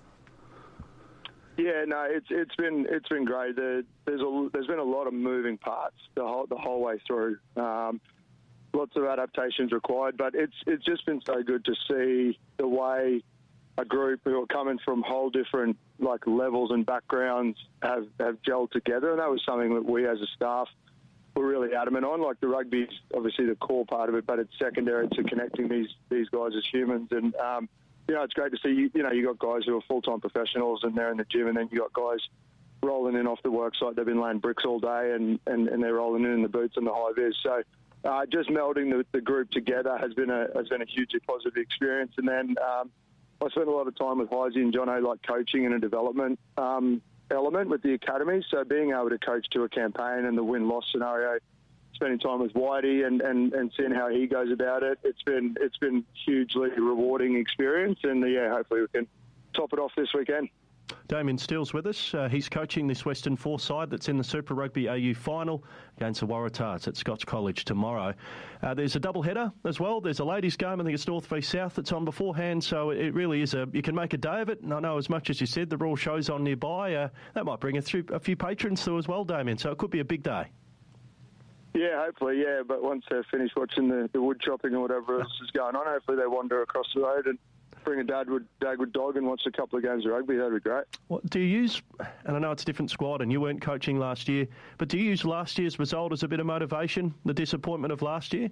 Yeah, no, it's been great. There's been a lot of moving parts the whole way through. Lots of adaptations required, but it's just been so good to see the way a group who are coming from whole different levels and backgrounds have gelled together, and that was something that we as a staff were really adamant on. The rugby is obviously the core part of it, but it's secondary to connecting these guys as humans. And it's great to see. You got guys who are full-time professionals and they're in the gym, and then you got guys rolling in off the work site. They've been laying bricks all day, and they're rolling in the boots and the high vis. So just melding the group together has been a hugely positive experience. And then I spent a lot of time with Heisey and Jono, coaching and a development element with the academy. So being able to coach to a campaign and the win-loss scenario, spending time with Whitey and seeing how he goes about it, it's been hugely rewarding experience. And hopefully we can top it off this weekend. Damien Steele's with us. He's coaching this Western Force side that's in the Super Rugby AU final against the Waratahs at Scotch College tomorrow. There's a double header as well. There's a ladies' game. I think it's North v South that's on beforehand, so it really is you can make a day of it. And I know, as much as you said, the Royal Show's on nearby. That might bring a few patrons through as well, Damien, so it could be a big day. Yeah, hopefully, yeah. But once they're finished watching the wood chopping or whatever else is going on, hopefully they wander across the road and bring a dad with dog and watch a couple of games of rugby. That'd be great. What do you use, and I know it's a different squad and you weren't coaching last year, but do you use last year's result as a bit of motivation, the disappointment of last year?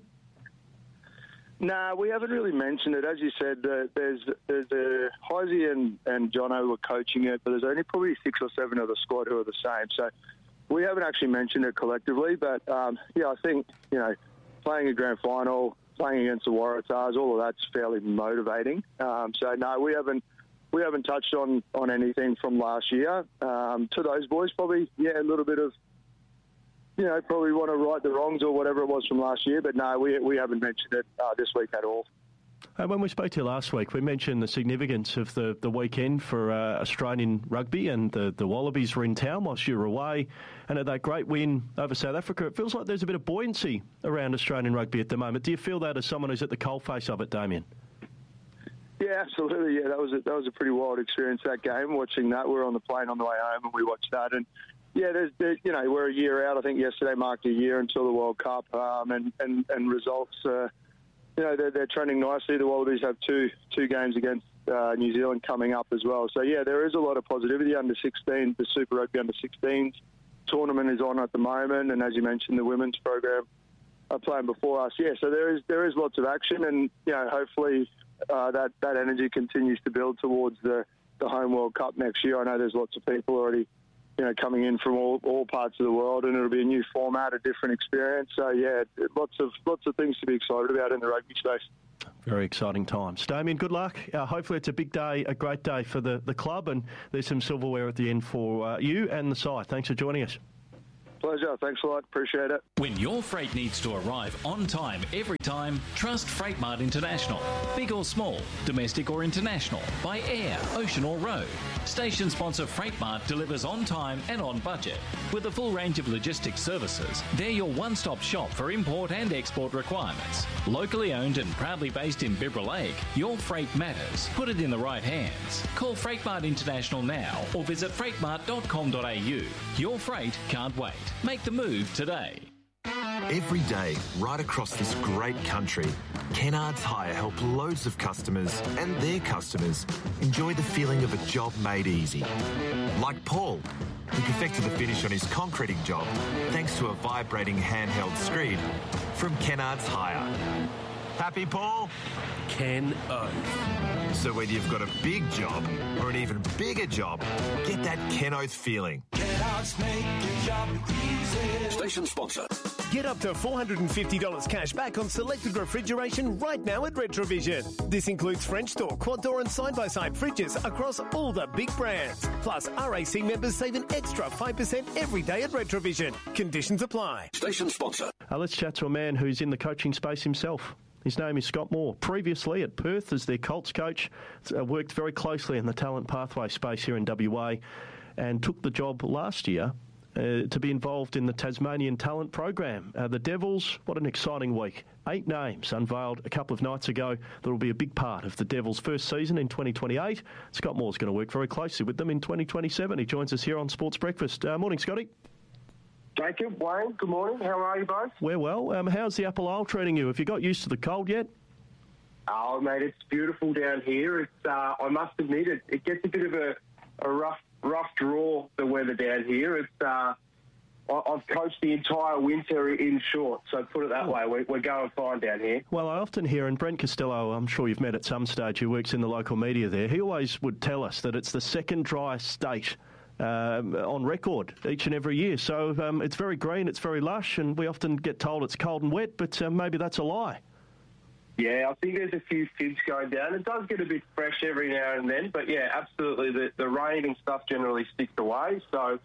No, we haven't really mentioned it. As you said, there's Heisey and Jono who are coaching it, but there's only probably 6 or 7 of the squad who are the same. So we haven't actually mentioned it collectively, but I think, playing a grand final, playing against the Waratahs, all of that's fairly motivating. So no, we haven't touched on anything from last year. To those boys, probably a little bit of, probably want to right the wrongs or whatever it was from last year. But no, we haven't mentioned it this week at all. When we spoke to you last week, we mentioned the significance of the weekend for Australian rugby, and the Wallabies were in town whilst you were away, and at that great win over South Africa, it feels like there's a bit of buoyancy around Australian rugby at the moment. Do you feel that as someone who's at the coalface of it, Damien? Yeah, absolutely. Yeah, that was a pretty wild experience, that game. Watching that, we were on the plane on the way home and we watched that, and yeah, there's we're a year out. I think yesterday marked a year until the World Cup, and results. They're trending nicely. The Wallabies have two games against New Zealand coming up as well. So, yeah, there is a lot of positivity. Under-16, the Super Rugby Under-16s tournament is on at the moment. And as you mentioned, the women's program are playing before us. Yeah, so there is lots of action. And, hopefully that energy continues to build towards the the home World Cup next year. I know there's lots of people already, coming in from all parts of the world, and it'll be a new format, a different experience. So yeah, lots of things to be excited about in the rugby space. Very exciting times. Damien, good luck. Hopefully it's a big day, a great day for the club, and there's some silverware at the end for you and the side. Thanks for joining us. Pleasure. Thanks a lot. Appreciate it. When your freight needs to arrive on time every time, trust Freightmart International. Big or small, domestic or international, by air, ocean or road. Station sponsor Freightmart delivers on time and on budget. With a full range of logistics services, they're your one-stop shop for import and export requirements. Locally owned and proudly based in Bibra Lake, your freight matters. Put it in the right hands. Call Freightmart International now or visit freightmart.com.au. Your freight can't wait. Make the move today. Every day, right across this great country, Kennards Hire help loads of customers and their customers enjoy the feeling of a job made easy. Like Paul, who perfected the finish on his concreting job thanks to a vibrating handheld screed from Kennards Hire. Happy, Paul? Ken Oath. So whether you've got a big job or an even bigger job, get that Ken Oath feeling. Kennards make your job easy. Station sponsor. Get up to $450 cash back on selected refrigeration right now at Retrovision. This includes French door, quad door and side-by-side fridges across all the big brands. Plus, RAC members save an extra 5% every day at Retrovision. Conditions apply. Station sponsor. Let's chat to a man who's in the coaching space himself. His name is Scott Moore. Previously at Perth as their Colts coach, worked very closely in the talent pathway space here in WA and took the job last year to be involved in the Tasmanian talent program. The Devils, what an exciting week. 8 names unveiled a couple of nights ago that will be a big part of the Devils' first season in 2028. Scott Moore's going to work very closely with them in 2027. He joins us here on Sports Breakfast. Morning, Scotty. Jacob, Wayne, good morning. How are you both? We're well. How's the Apple Isle treating you? Have you got used to the cold yet? Oh, mate, it's beautiful down here. It's I must admit, it gets a bit of a rough draw, the weather down here. It's I've coached the entire winter in shorts, so put it that way. We're going fine down here. Well, I often hear, and Brent Costello, I'm sure you've met at some stage, who works in the local media there, he always would tell us that it's the second driest state on record each and every year. So it's very green, it's very lush, and we often get told it's cold and wet, but maybe that's a lie. Yeah, I think there's a few fibs going down. It does get a bit fresh every now and then, but yeah, absolutely. The rain and stuff generally sticks away. So,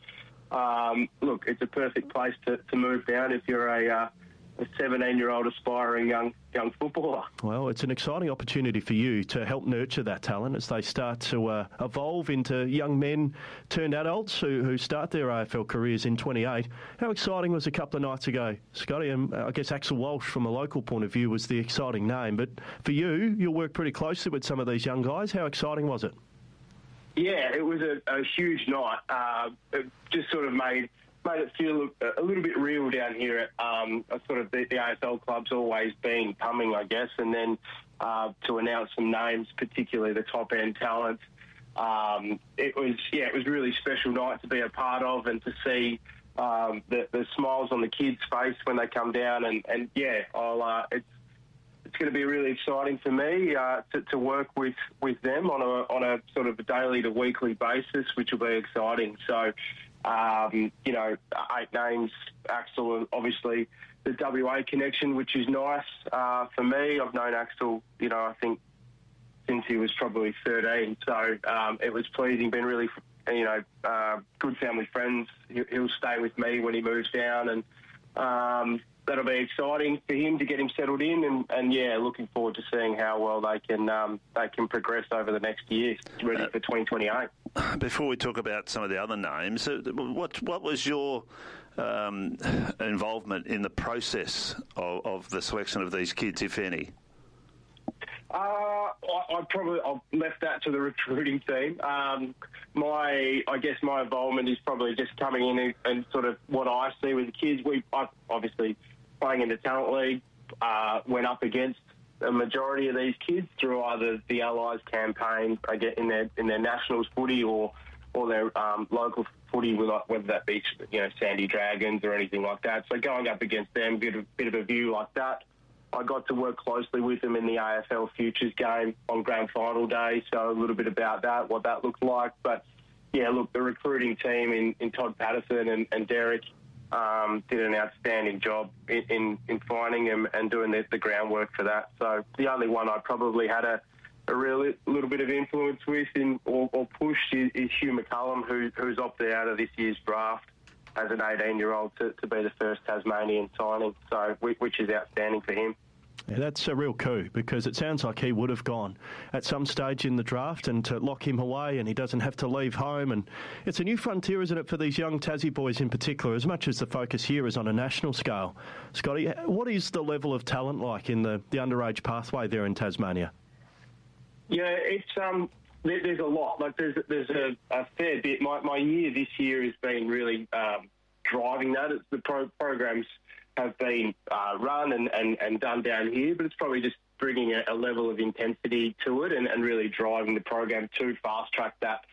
look, it's a perfect place to move down if you're a 17-year-old aspiring young footballer. Well, it's an exciting opportunity for you to help nurture that talent as they start to evolve into young men turned adults who start their AFL careers in 28. How exciting was a couple of nights ago, Scotty? And I guess Axel Walsh, from a local point of view, was the exciting name. But for you'll work pretty closely with some of these young guys. How exciting was it? Yeah, it was a huge night. It just sort of made it feel a little bit real down here at sort of the AFL club's always been coming, I guess, and then to announce some names, particularly the top-end talent. It was really a special night to be a part of and to see the smiles on the kids' face when they come down, and it's going to be really exciting for me to work with them on a sort of a daily to weekly basis, which will be exciting. So, 8 names, Axel, and obviously the WA connection, which is nice for me. I've known Axel, I think since he was probably 13. So it was pleasing, been really, good family friends. He'll stay with me when he moves down, and that'll be exciting for him to get him settled in, and looking forward to seeing how well they can progress over the next year, ready for 2028. Before we talk about some of the other names, what was your involvement in the process of the selection of these kids, if any? I've left that to the recruiting team. My involvement is probably just coming in and sort of what I see with the kids. I obviously playing in the talent league, went up against a majority of these kids through either the Allies campaign, I get in their nationals footy or their local footy, whether that be Sandy Dragons or anything like that. So going up against them, get a bit of a view like that. I got to work closely with them in the AFL Futures game on grand final day, so a little bit about that, what that looked like. But, yeah, look, the recruiting team in Todd Patterson and Derek did an outstanding job in finding him and doing the groundwork for that. So the only one I probably had a little bit of influence with or pushed is Hugh McCullum, who's opted out of this year's draft as an 18-year-old to be the first Tasmanian signing, so which is outstanding for him. Yeah, that's a real coup, because it sounds like he would have gone at some stage in the draft, and to lock him away and he doesn't have to leave home. And it's a new frontier, isn't it, for these young Tassie boys in particular, as much as the focus here is on a national scale. Scotty, what is the level of talent like in the underage pathway there in Tasmania? Yeah, it's there's a lot. Like there's a fair bit. My year this year has been really driving that. The programs have been run and done down here, but it's probably just bringing a level of intensity to it and really driving the program to fast track that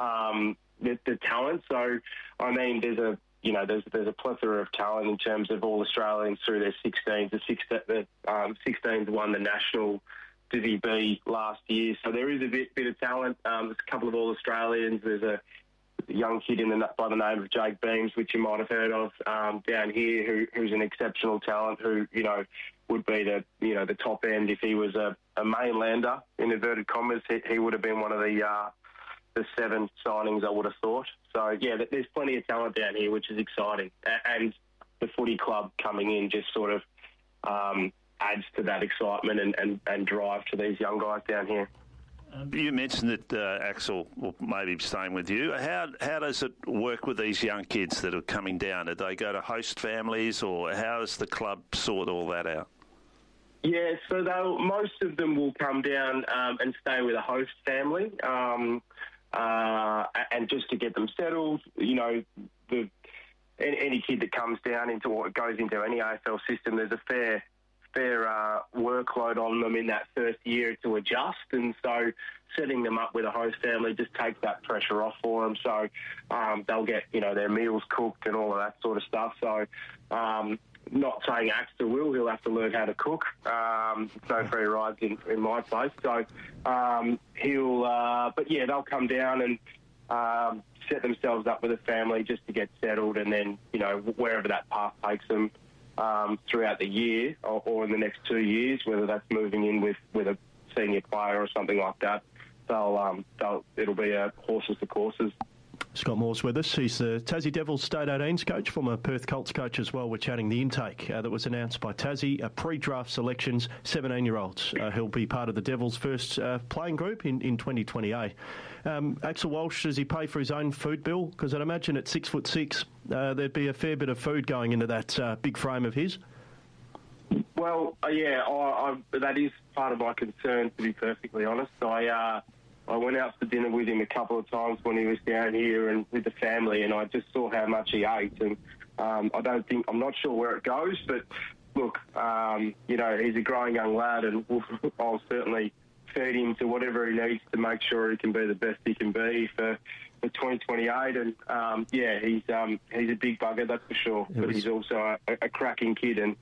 the talent. So I mean, there's a plethora of talent in terms of all Australians through their 16s. The 16s won the national Divi B last year, so there is a bit of talent. There's a couple of all Australians. There's a young kid by the name of Jake Beams, which you might have heard of down here, who's an exceptional talent, who would be the top end if he was a mainlander in inverted commas. He would have been one of the 7 signings, I would have thought. So yeah, there's plenty of talent down here, which is exciting, and the footy club coming in just sort of adds to that excitement and drive to these young guys down here. You mentioned that Axel, well, maybe staying with you. How does it work with these young kids that are coming down? Do they go to host families, or how does the club sort all that out? Yeah, so most of them will come down and stay with a host family, and just to get them settled. Any kid that comes down into or goes into any AFL system, there's a fair workload on them in that first year to adjust, and so setting them up with a host family just takes that pressure off for them. So they'll get their meals cooked and all of that sort of stuff. So not saying Axel he'll have to learn how to cook. No free rides in my place. So but yeah, they'll come down and set themselves up with a family just to get settled, and then wherever that path takes them throughout the year or in the next 2 years, whether that's moving in with a senior player or something like that, it'll be horses for courses. Scott Moore's with us. He's the Tassie Devils State 18s coach, former Perth Colts coach as well. We're chatting the intake that was announced by Tassie, pre-draft selections, 17-year-olds. He'll be part of the Devils' first playing group in 2028. Axel Walsh, does he pay for his own food bill? Because I'd imagine at 6'6", there'd be a fair bit of food going into that big frame of his. Well, yeah, that is part of my concern, to be perfectly honest. I went out for dinner with him a couple of times when he was down here and with the family, and I just saw how much he ate. And I'm not sure where it goes, but look, he's a growing young lad, and I'll certainly feed him to whatever he needs to make sure he can be the best he can be for 2028. And he's a big bugger, that's for sure. But he's also a cracking kid, and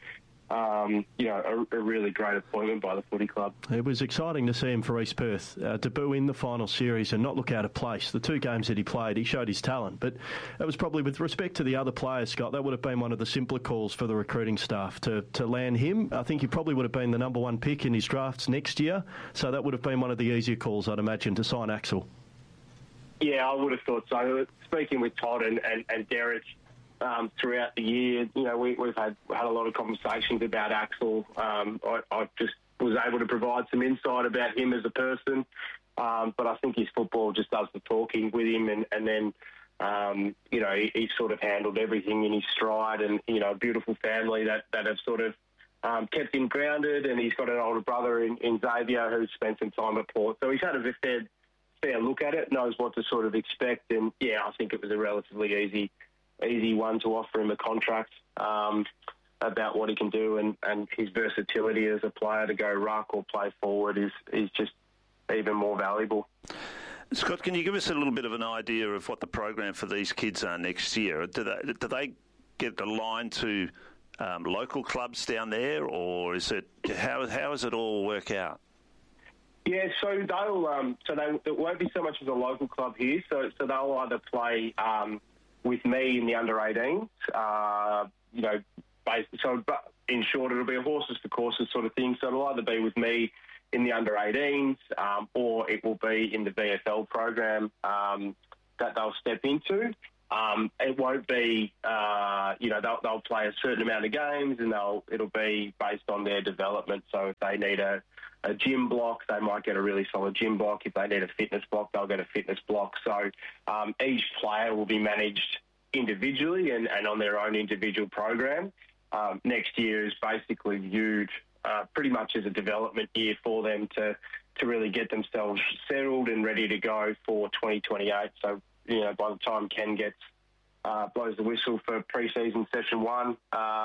a really great appointment by the footy club. It was exciting to see him for East Perth debut in the final series and not look out of place. The 2 games that he played, he showed his talent, but that was probably, with respect to the other players, Scott, that would have been one of the simpler calls for the recruiting staff to land him. I think he probably would have been the number 1 pick in his drafts next year, so that would have been one of the easier calls, I'd imagine, to sign Axel. Yeah, I would have thought so. Speaking with Todd and Derek throughout the year, we've had a lot of conversations about Axel. I just was able to provide some insight about him as a person, but I think his football just does the talking with him, and then he sort of handled everything in his stride, and a beautiful family that have sort of kept him grounded, and he's got an older brother in Xavier who's spent some time at Port, so he's had a fair look at it, knows what to sort of expect, and yeah, I think it was a relatively easy one to offer him a contract about what he can do, and his versatility as a player to go ruck or play forward is just even more valuable. Scott, can you give us a little bit of an idea of what the program for these kids are next year? Do they get aligned to local clubs down there, or is it how does it all work out? Yeah, so it won't be so much as a local club here. So they'll either play with me in the under-18s, but in short, it'll be a horses for courses sort of thing. So it'll either be with me in the under-18s, or it will be in the VFL program that they'll step into. It won't be, they'll play a certain amount of games, and it'll be based on their development. So if they need a gym block, they might get a really solid gym block. If they need a fitness block, they'll get a fitness block. So each player will be managed individually and on their own individual program. Next year is basically viewed pretty much as a development year for them to really get themselves settled and ready to go for 2028. So, by the time Ken blows the whistle for pre-season session 1,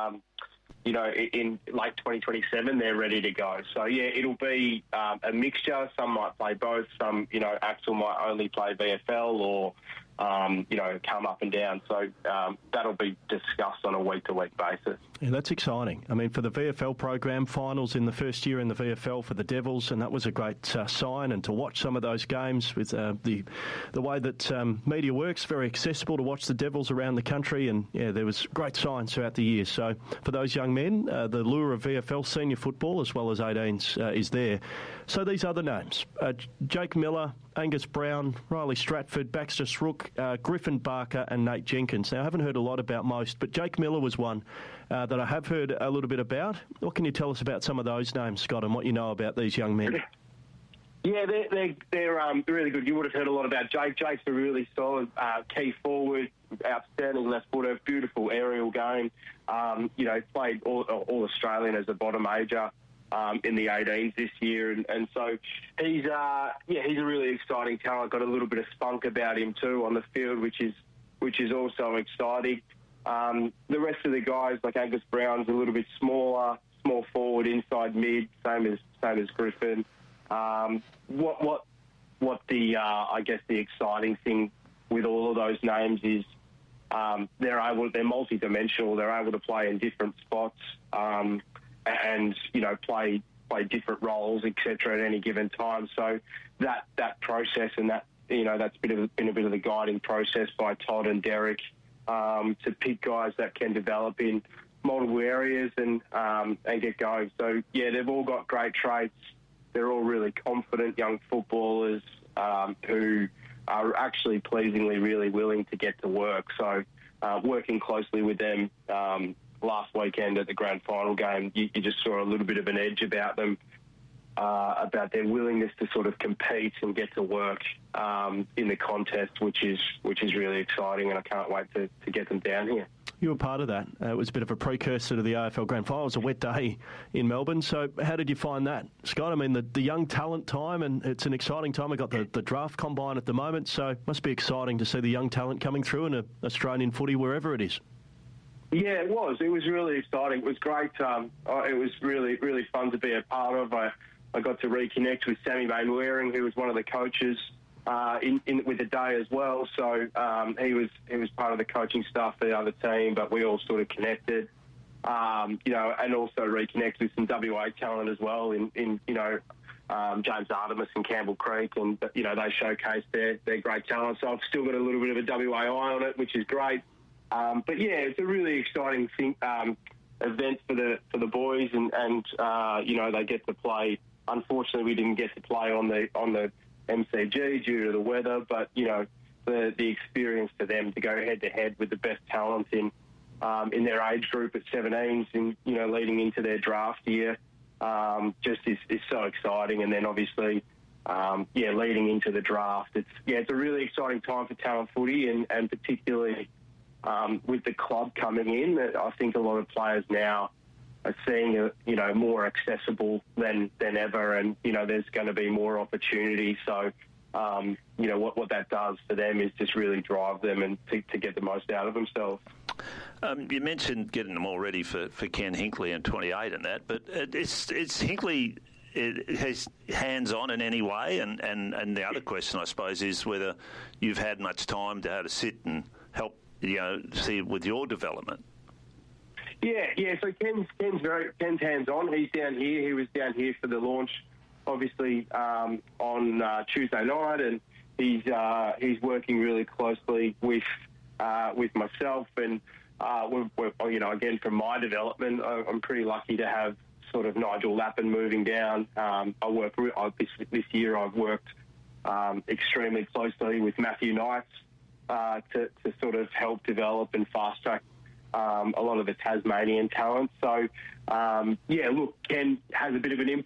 in late 2027, they're ready to go. So, yeah, it'll be a mixture. Some might play both. Some, Axel might only play VFL or, come up and down. So that'll be discussed on a week-to-week basis. Yeah, that's exciting. I mean, for the VFL program, finals in the first year in the VFL for the Devils, and that was a great sign. And to watch some of those games with the way that media works, very accessible to watch the Devils around the country. And, yeah, there was great signs throughout the year. So for those young men, the lure of VFL senior football as well as 18s is there. So these other names, Jake Miller, Angus Brown, Riley Stratford, Baxter Srook, Griffin Barker and Nate Jenkins. Now, I haven't heard a lot about most, but Jake Miller was one that I have heard a little bit about. What can you tell us about some of those names, Scott, and what you know about these young men? Yeah, they're really good. You would have heard a lot about Jake. Jake's a really solid key forward, outstanding left footer, beautiful aerial game. Played all Australian as a bottom major in the 18s this year, and so he's a really exciting talent. Got a little bit of spunk about him too on the field, which is also exciting. The rest of the guys, like Angus Brown's a little bit smaller, small forward, inside mid, same as Griffin. What the I guess the exciting thing with all of those names is they're multi-dimensional. They're able to play in different spots. And play different roles, etc. at any given time. So that process and that's been a bit of the guiding process by Todd and Derek to pick guys that can develop in multiple areas and get going. So yeah, they've all got great traits. They're all really confident young footballers who are actually pleasingly really willing to get to work. So working closely with them. Last weekend at the grand final game, you just saw a little bit of an edge about them, about their willingness to sort of compete and get to work in the contest, which is really exciting, and I can't wait to get them down here. You were part of that. It was a bit of a precursor to the AFL Grand Final. It was a wet day in Melbourne. So how did you find that, Scott? I mean, the young talent time, and it's an exciting time. We've got the draft combine at the moment, so it must be exciting to see the young talent coming through in Australian footy, wherever it is. Yeah, it was. It was really exciting. It was great. It was really, really fun to be a part of. I got to reconnect with Sammy Mainwaring, who was one of the coaches with the day as well. So he was part of the coaching staff for the other team, but we all sort of connected, and also reconnected with some WA talent as well in James Artemis and Campbell Creek, and they showcased their great talent. So I've still got a little bit of a WA eye on it, which is great. But yeah, it's a really exciting event for the boys, and they get to play. Unfortunately, we didn't get to play on the MCG due to the weather, but the experience for them to go head to head with the best talent in their age group at 17s, and leading into their draft year, just is so exciting. And then obviously, leading into the draft, it's a really exciting time for talent footy, and particularly. With the club coming in, I think a lot of players now are seeing more accessible than ever, and there's going to be more opportunity. So what that does for them is just really drive them and to get the most out of themselves. You mentioned getting them all ready for Ken Hinkley in 28 and that, but it's Hinkley. It has hands-on in any way, and the other question I suppose is whether you've had much time to sit and help. See with your development. Yeah. So Ken's hands-on. He's down here. He was down here for the launch, obviously, on Tuesday night, and he's working really closely with myself. And we're, again, from my development, I'm pretty lucky to have sort of Nigel Lappin moving down. This year I've worked extremely closely with Matthew Knights to sort of help develop and fast-track a lot of the Tasmanian talent. So, Ken has a bit of an impact